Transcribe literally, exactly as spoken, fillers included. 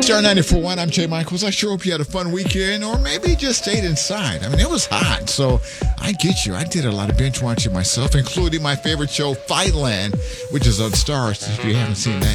Star ninety-four point one, I'm Jay Michaels. I sure hope you had a fun weekend or maybe just stayed inside. I mean, it was hot, so I get you. I did a lot of binge watching myself, including my favorite show, Fightland, which is on Stars, if you haven't seen that